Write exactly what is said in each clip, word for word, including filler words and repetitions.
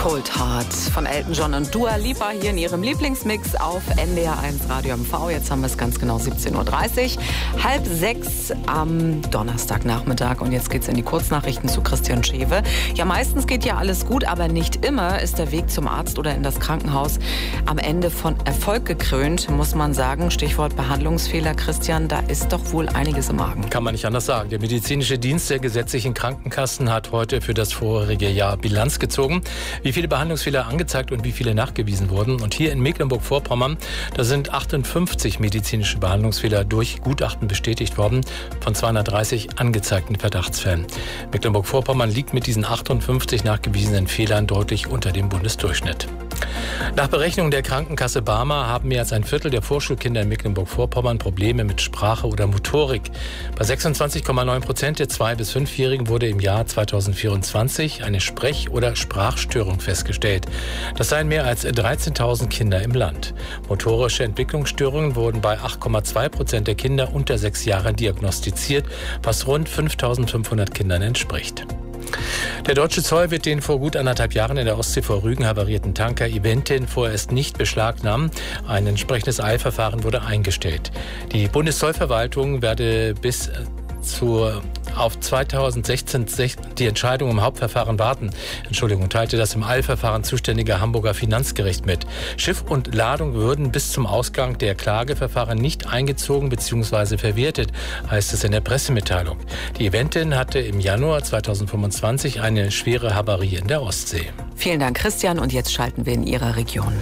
Cold Heart von Elton John und Dua Lipa hier in ihrem Lieblingsmix auf N D R eins Radio M V. Jetzt haben wir es ganz genau siebzehn Uhr dreißig, halb sechs am Donnerstagnachmittag. Und jetzt geht's in die Kurznachrichten zu Christian Schewe. Ja, meistens geht ja alles gut, aber nicht immer ist der Weg zum Arzt oder in das Krankenhaus am Ende von Erfolg gekrönt, muss man sagen. Stichwort Behandlungsfehler. Christian, da ist doch wohl einiges im Argen. Kann man nicht anders sagen. Der medizinische Dienst der gesetzlichen Krankenkassen hat heute für das vorherige Jahr Bilanz gezogen, wie viele Behandlungsfehler angezeigt und wie viele nachgewiesen wurden. Und hier in Mecklenburg-Vorpommern, da sind achtundfünfzig medizinische Behandlungsfehler durch Gutachten bestätigt worden von zweihundertdreißig angezeigten Verdachtsfällen. Mecklenburg-Vorpommern liegt mit diesen achtundfünfzig nachgewiesenen Fehlern deutlich unter dem Bundesdurchschnitt. Nach Berechnung der Krankenkasse Barmer haben mehr als ein Viertel der Vorschulkinder in Mecklenburg-Vorpommern Probleme mit Sprache oder Motorik. Bei sechsundzwanzig Komma neun Prozent der zwei- bis fünfjährigen wurde im Jahr zweitausendvierundzwanzig eine Sprech- oder Sprachstörung festgestellt. Das seien mehr als dreizehntausend Kinder im Land. Motorische Entwicklungsstörungen wurden bei acht Komma zwei Prozent der Kinder unter sechs Jahren diagnostiziert, was rund fünftausendfünfhundert Kindern entspricht. Der deutsche Zoll wird den vor gut anderthalb Jahren in der Ostsee vor Rügen havarierten Tanker Eventin vorerst nicht beschlagnahmen. Ein entsprechendes Eilverfahren wurde eingestellt. Die Bundeszollverwaltung werde bis zur auf zweitausendsechzehn die Entscheidung im Hauptverfahren warten. Entschuldigung, teilte das im Eilverfahren zuständige Hamburger Finanzgericht mit. Schiff und Ladung würden bis zum Ausgang der Klageverfahren nicht eingezogen bzw. verwertet, heißt es in der Pressemitteilung. Die Eventin hatte im Januar zweitausendfünfundzwanzig eine schwere Havarie in der Ostsee. Vielen Dank, Christian. Und jetzt schalten wir in Ihrer Region.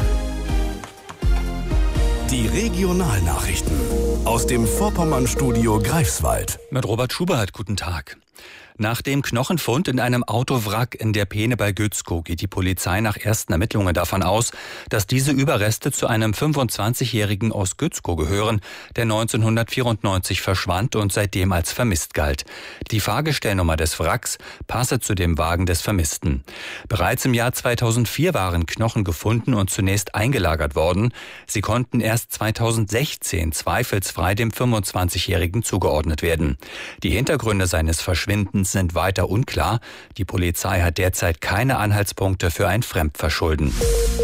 Die Regionalnachrichten aus dem Vorpommern-Studio Greifswald. Mit Robert Schubert, guten Tag. Nach dem Knochenfund in einem Autowrack in der Peene bei Gützkow geht die Polizei nach ersten Ermittlungen davon aus, dass diese Überreste zu einem fünfundzwanzigjährigen aus Gützkow gehören, der neunzehnhundertvierundneunzig verschwand und seitdem als vermisst galt. Die Fahrgestellnummer des Wracks passe zu dem Wagen des Vermissten. Bereits im Jahr zweitausendvier waren Knochen gefunden und zunächst eingelagert worden. Sie konnten erst zweitausendsechzehn zweifelsfrei dem fünfundzwanzigjährigen zugeordnet werden. Die Hintergründe seines Verschwindens sind weiter unklar. Die Polizei hat derzeit keine Anhaltspunkte für ein Fremdverschulden.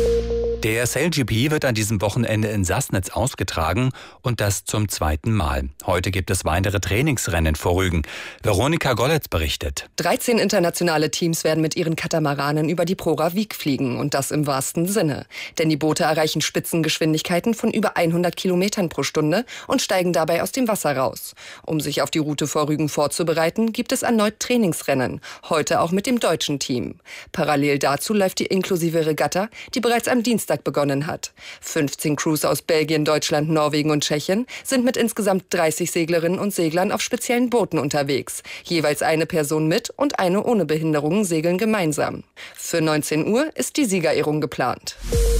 Der S L G P wird an diesem Wochenende in Sassnitz ausgetragen und das zum zweiten Mal. Heute gibt es weitere Trainingsrennen vor Rügen. Veronika Golletz berichtet. dreizehn internationale Teams werden mit ihren Katamaranen über die Prora Wiek fliegen und das im wahrsten Sinne. Denn die Boote erreichen Spitzengeschwindigkeiten von über hundert Kilometern pro Stunde und steigen dabei aus dem Wasser raus. Um sich auf die Route vor Rügen vorzubereiten, gibt es erneut Trainingsrennen. Heute auch mit dem deutschen Team. Parallel dazu läuft die inklusive Regatta, die bereits am Dienstag begonnen hat. fünfzehn Crews aus Belgien, Deutschland, Norwegen und Tschechien sind mit insgesamt dreißig Seglerinnen und Seglern auf speziellen Booten unterwegs. Jeweils eine Person mit und eine ohne Behinderungen segeln gemeinsam. Für neunzehn Uhr ist die Siegerehrung geplant.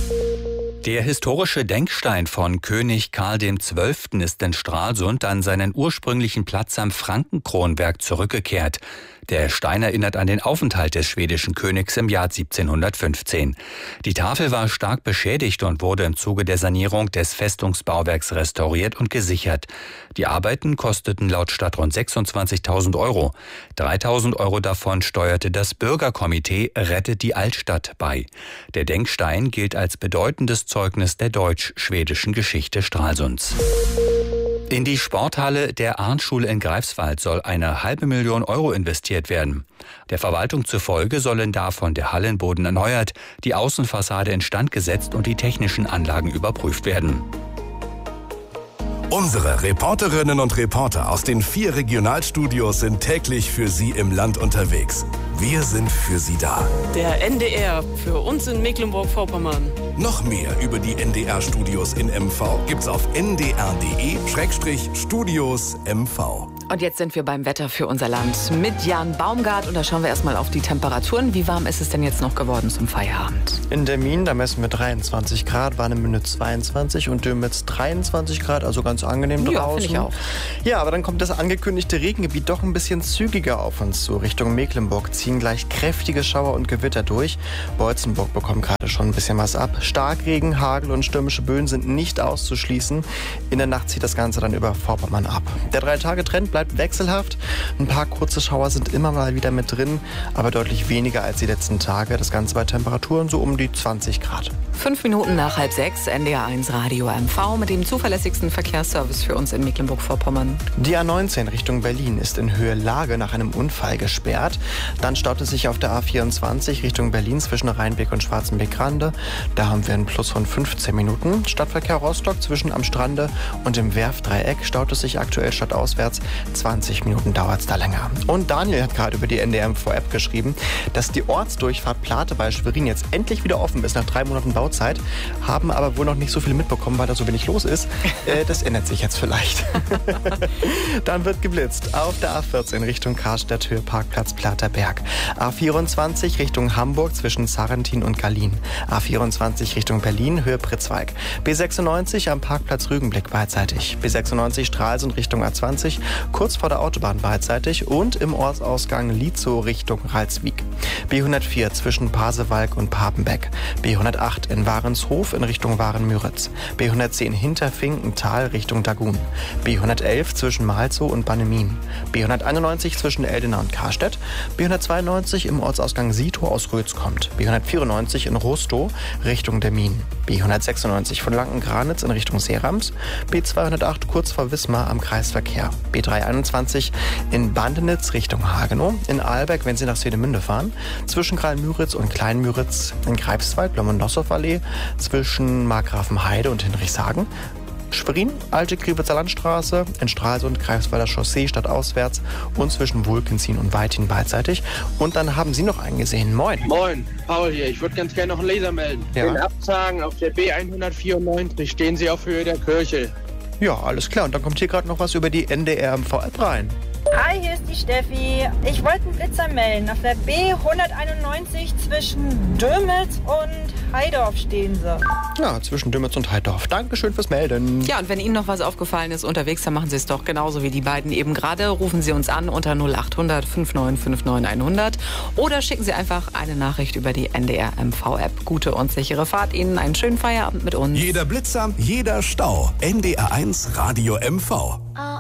Der historische Denkstein von König Karl der Zwölfte ist in Stralsund an seinen ursprünglichen Platz am Frankenkronwerk zurückgekehrt. Der Stein erinnert an den Aufenthalt des schwedischen Königs im Jahr siebzehnhundertfünfzehn. Die Tafel war stark beschädigt und wurde im Zuge der Sanierung des Festungsbauwerks restauriert und gesichert. Die Arbeiten kosteten laut Stadt rund sechsundzwanzigtausend Euro. dreitausend Euro davon steuerte das Bürgerkomitee Rettet die Altstadt bei. Der Denkstein gilt als bedeutendes Zeugnis der deutsch-schwedischen Geschichte Stralsunds. In die Sporthalle der Arndt-Schule in Greifswald soll eine halbe Million Euro investiert werden. Der Verwaltung zufolge sollen davon der Hallenboden erneuert, die Außenfassade instand gesetzt und die technischen Anlagen überprüft werden. Unsere Reporterinnen und Reporter aus den vier Regionalstudios sind täglich für Sie im Land unterwegs. Wir sind für Sie da. Der N D R für uns in Mecklenburg-Vorpommern. Noch mehr über die N D R-Studios in M V gibt's auf n d r punkt d e Schrägstrich Studios M V. Und jetzt sind wir beim Wetter für unser Land mit Jan Baumgart. Und da schauen wir erstmal auf die Temperaturen. Wie warm ist es denn jetzt noch geworden zum Feierabend? In Demmin, da messen wir dreiundzwanzig Grad, Warnemünde zweiundzwanzig und Dömitz dreiundzwanzig Grad, also ganz angenehm draußen. Ja, finde ich auch. Ja, aber dann kommt das angekündigte Regengebiet doch ein bisschen zügiger auf uns zu. Richtung Mecklenburg ziehen gleich kräftige Schauer und Gewitter durch. Beutzenburg bekommt gerade schon ein bisschen was ab. Starkregen, Hagel und stürmische Böen sind nicht auszuschließen. In der Nacht zieht das Ganze dann über Vorpommern ab. Der drei Tage Trend bleibt bleibt wechselhaft. Ein paar kurze Schauer sind immer mal wieder mit drin, aber deutlich weniger als die letzten Tage. Das Ganze bei Temperaturen so um die zwanzig Grad. Fünf Minuten nach halb sechs, N D R eins Radio M V mit dem zuverlässigsten Verkehrsservice für uns in Mecklenburg-Vorpommern. Die A neunzehn Richtung Berlin ist in Höhe Lage nach einem Unfall gesperrt. Dann staut es sich auf der A vierundzwanzig Richtung Berlin zwischen Rheinbeck und Schwarzenbeck-Grande. Da haben wir einen Plus von fünfzehn Minuten. Stadtverkehr Rostock zwischen Am Strande und dem Werfdreieck staut es sich aktuell stadtauswärts. zwanzig Minuten dauert es da länger. Und Daniel hat gerade über die N D R M V-App geschrieben, dass die Ortsdurchfahrt Plate bei Schwerin jetzt endlich wieder offen ist nach drei Monaten Bauzeit. Haben aber wohl noch nicht so viel mitbekommen, weil da so wenig los ist. Äh, das ändert sich jetzt vielleicht. Dann wird geblitzt auf der A vierzehn Richtung Karstadt, Höhe Parkplatz Platerberg. A vierundzwanzig Richtung Hamburg zwischen Sarrentin und Gallien. A vierundzwanzig Richtung Berlin, Höhe Pritzwalk. B sechsundneunzig am Parkplatz Rügenblick beidseitig. B sechsundneunzig Stralsund Richtung A zwanzig, kurz vor der Autobahn beidseitig und im Ortsausgang Lietzow Richtung Ralswiek. B hundertvier zwischen Pasewalk und Papenbeck. B hundertacht in Warenshof in Richtung Waren-Müritz. B hundertzehn Hinterfinkental Richtung Dagun. B hundertelf zwischen Malzow und Bannemin. B hunderteinundneunzig zwischen Eldena und Karstedt. B hundertzweiundneunzig im Ortsausgang Sito aus Rötz kommt. B hundertvierundneunzig in Rostow Richtung der Minen. B hundertsechsundneunzig von Lanken-Granitz in Richtung Seerams. B zweihundertacht kurz vor Wismar am Kreisverkehr. B dreihunderteinundzwanzig in Bandenitz Richtung Hagenow. In Ahlberg, wenn Sie nach Svedemünde fahren. Zwischen Kralmüritz und Kleinmüritz in Greifswald, Blomondossow-Allee. Zwischen Markgrafenheide und Hinrichshagen. Schwerin, Alte Kriwitzer Landstraße, in Stralsund, Greifswalder Chaussee stadtauswärts und zwischen Wulkenzin und Weithin beidseitig. Und dann haben Sie noch einen gesehen. Moin. Moin, Paul hier. Ich würde ganz gerne noch einen Leser melden. Ja. Den Absagen auf der B hundertvierundneunzig stehen Sie auf Höhe der Kirche. Ja, alles klar. Und dann kommt hier gerade noch was über die N D R M V-App rein. Hi, hier ist die Steffi. Ich wollte einen Blitzer melden. Auf der B hunderteinundneunzig zwischen Dömitz und Heidorf stehen sie. Ja, zwischen Dömitz und Heidorf. Dankeschön fürs Melden. Ja, und wenn Ihnen noch was aufgefallen ist unterwegs, dann machen Sie es doch genauso wie die beiden eben gerade. Rufen Sie uns an unter null acht hundert neunundfünfzig neunundfünfzig hundert oder schicken Sie einfach eine Nachricht über die N D R M V-App. Gute und sichere Fahrt Ihnen, einen schönen Feierabend mit uns. Jeder Blitzer, jeder Stau. N D R eins Radio M V.